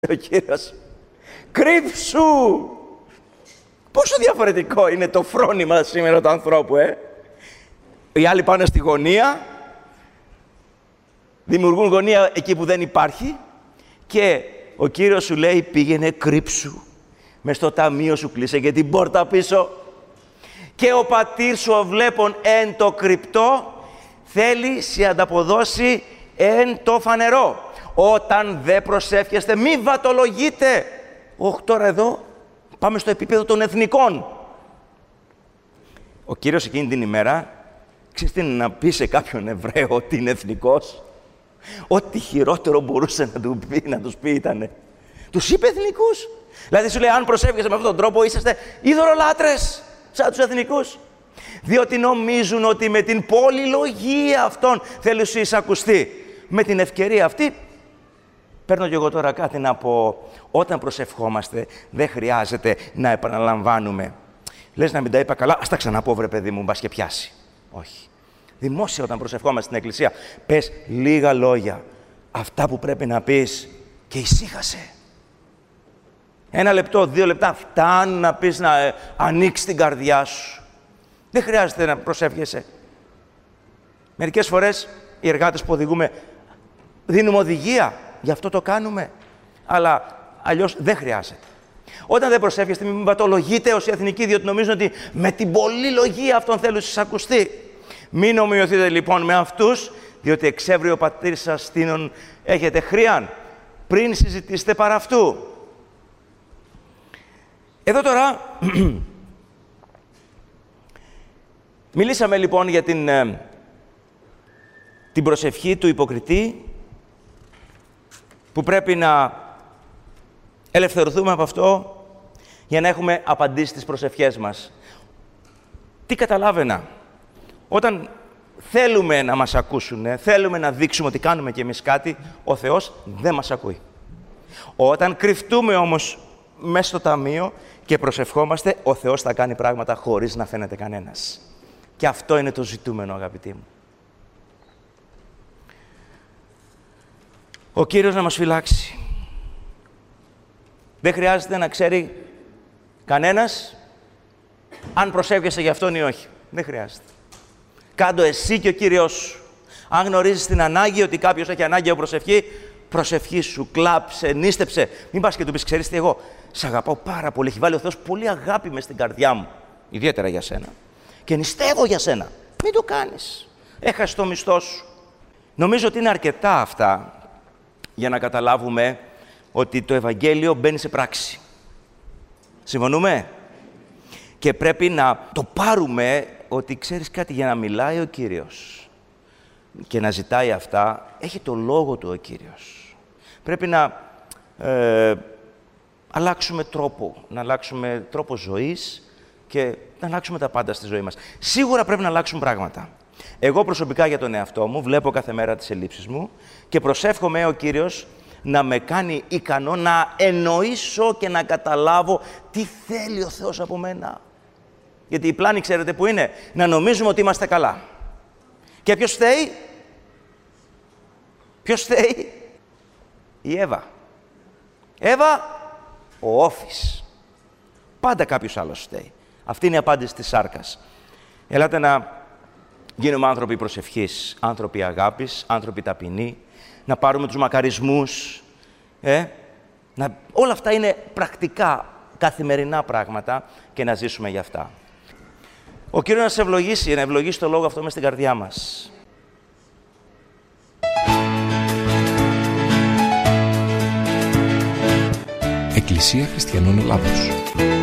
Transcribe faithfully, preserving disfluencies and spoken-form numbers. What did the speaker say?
ο Κύριος. Κρύψου! Πόσο διαφορετικό είναι το φρόνημα σήμερα του ανθρώπου, ε! Οι άλλοι πάνε στη γωνία, δημιουργούν γωνία εκεί που δεν υπάρχει και ο Κύριος σου λέει πήγαινε κρύψου. Μες στο ταμείο σου κλείσε και την πόρτα πίσω. Και ο πατήρ σου ο βλέπων εν το κρυπτό θέλει σε ανταποδώσει εν το φανερό. Όταν δεν προσεύχεστε μη βατολογείτε. Όχι τώρα εδώ πάμε στο επίπεδο των εθνικών. Ο Κύριος εκείνη την ημέρα, ξέρεις τι να πει σε κάποιον Εβραίο ότι είναι εθνικός. Ό,τι χειρότερο μπορούσε να, του πει, να τους πει ήτανε. Τους είπε εθνικούς. Δηλαδή σου λέει αν προσεύχεσαι με αυτόν τον τρόπο είσαστε ειδωλολάτρες σαν τους εθνικούς. Διότι νομίζουν ότι με την πολυλογία αυτών θέλουν σου εισακουστεί. Με την ευκαιρία αυτή παίρνω και εγώ τώρα κάτι να πω. Όταν προσευχόμαστε δεν χρειάζεται να επαναλαμβάνουμε. Λες να μην τα είπα καλά, ας τα ξαναπώ βρε παιδί μου, μπας και πιάσει. Όχι. Δημόσια όταν προσευχόμαστε στην εκκλησία, πες λίγα λόγια. Αυτά που πρέπει να πεις και ησύχασε. Ένα λεπτό, δύο λεπτά φτάνουν να πεις να ε, ανοίξεις την καρδιά σου. Δεν χρειάζεται να προσεύχεσαι. Μερικές φορές οι εργάτες που οδηγούμε δίνουμε οδηγία, γι' αυτό το κάνουμε. Αλλά αλλιώς δεν χρειάζεται. Όταν δεν προσεύχεστε, μην πατολογείτε ως εθνικοί, διότι νομίζουν ότι με την πολλή λογία αυτόν θέλουν να σας ακουστεί. Μην ομοιωθείτε λοιπόν με αυτούς, διότι εξεύρει ο πατήρ σας τίνον έχετε χρίαν, πριν συζητήσετε παρά αυτού. Εδώ τώρα, μιλήσαμε λοιπόν για την, την προσευχή του υποκριτή, που πρέπει να ελευθερωθούμε από αυτό για να έχουμε απαντήσει στις προσευχές μας. Τι καταλάβαινα? Όταν θέλουμε να μας ακούσουν, θέλουμε να δείξουμε ότι κάνουμε κι εμείς κάτι, ο Θεός δεν μας ακούει. Όταν κρυφτούμε όμως μέσα στο ταμείο και προσευχόμαστε, ο Θεός θα κάνει πράγματα χωρίς να φαίνεται κανένας. Και αυτό είναι το ζητούμενο, αγαπητοί μου. Ο Κύριος να μας φυλάξει. Δεν χρειάζεται να ξέρει κανένας αν προσεύχεσαι για αυτόν ή όχι. Δεν χρειάζεται. Κάντο εσύ και ο Κύριος σου. Αν γνωρίζεις την ανάγκη ότι κάποιος έχει ανάγκη από προσευχή, προσευχή σου, κλάψε, νίστεψε. Μην πας και του πεις, ξέρεις τι, εγώ σ' αγαπάω πάρα πολύ. Έχει βάλει ο Θεός πολύ αγάπη μες στην καρδιά μου. Ιδιαίτερα για σένα. Και νηστεύω για σένα. Μην το κάνεις. Έχασες το μισθό σου. Νομίζω ότι είναι αρκετά αυτά για να καταλάβουμε ότι το Ευαγγέλιο μπαίνει σε πράξη. Συμφωνούμε? Και πρέπει να το πάρουμε ότι ξέρεις κάτι, για να μιλάει ο Κύριος και να ζητάει αυτά, έχει το λόγο του ο Κύριος. Πρέπει να ε, αλλάξουμε τρόπο, να αλλάξουμε τρόπο ζωής και να αλλάξουμε τα πάντα στη ζωή μας. Σίγουρα πρέπει να αλλάξουν πράγματα. Εγώ προσωπικά για τον εαυτό μου βλέπω κάθε μέρα τις ελλείψεις μου και προσεύχομαι ο Κύριος να με κάνει ικανό να εννοήσω και να καταλάβω τι θέλει ο Θεός από μένα. Γιατί η πλάνη, ξέρετε που είναι? Να νομίζουμε ότι είμαστε καλά. Και ποιος φταίει? Ποιος φταίει? Η Εύα. Εύα, ο όφης. Πάντα κάποιος άλλος φταίει. Αυτή είναι η απάντηση της σάρκας. Ελάτε να γίνουμε άνθρωποι προσευχής, άνθρωποι αγάπης, άνθρωποι ταπεινοί, να πάρουμε τους μακαρισμούς. Ε? Να... Όλα αυτά είναι πρακτικά, καθημερινά πράγματα και να ζήσουμε για αυτά. Ο Κύριος να σε ευλογήσει, να ευλογήσει το λόγο αυτό μες στην καρδιά μας. Εκκλησία Χριστιανών Ελλάδος.